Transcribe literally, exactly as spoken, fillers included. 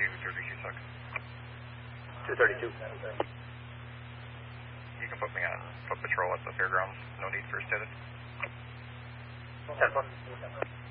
Victor Victor Suck. two thirty-two. You can put me on foot patrol at the fairgrounds. No need for status. ten foot.